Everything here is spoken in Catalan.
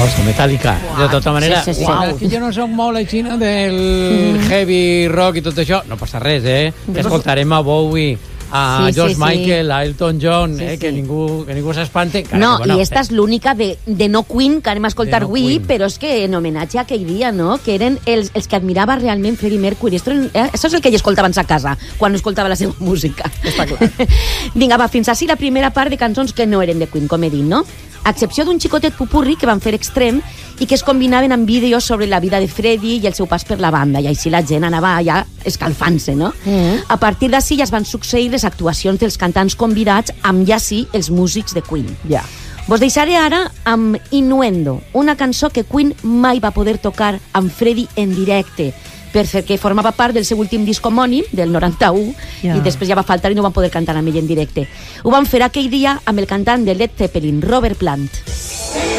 Hosti, Metallica. De tota manera, Sí. que jo no soc molt així del heavy rock i tot això. No passa res, que escoltarem a Bowie, a George Michael, a Elton John, que ningú s'espante. No, i esta és l'única de no Queen que anem a escoltar avui, però és que en homenatge a aquell dia, no?, que eren els que admirava realment Freddie Mercury. Això és el que ell escoltava a casa, quan no escoltava la seva música. Està clar. Vinga, va, fins així la primera part de cançons que no eren de Queen, com he dit, no? A excepció d'un xicotet pupurri que van fer extrem i que es combinaven amb vídeos sobre la vida de Freddie i el seu pas per la banda, i així la gent anava ja escalfant-se, no? A partir d'ací ja es van succeir les actuacions dels cantants convidats amb ja sí els músics de Queen. Ja. Vos deixaré ara amb Innuendo, una cançó que Queen mai va poder tocar amb Freddie en directe, perquè formava part del seu últim disc homònim, del 91, i després ja va faltar i no van poder cantar amb ell en directe. Ho van fer aquell dia amb el cantant de Led Zeppelin, Robert Plant.